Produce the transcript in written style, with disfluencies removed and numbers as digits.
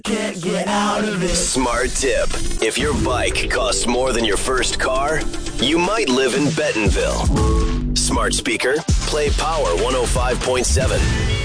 Can't get out of it. Smart tip. If your bike costs more than your first car, you might live in Bentonville. Smart speaker, play Power 105.7.